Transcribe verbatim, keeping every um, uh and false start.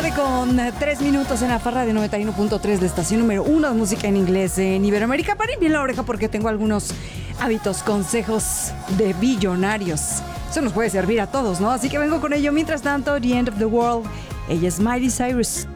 tarde con tres minutos en la farra de noventa y uno punto tres, la estación número uno de música en inglés en Iberoamérica. Paren bien la oreja porque tengo algunos hábitos, consejos de billonarios. Eso nos puede servir a todos, ¿no? Así que vengo con ello. Mientras tanto, The End of the World. Ella es Miley Cyrus.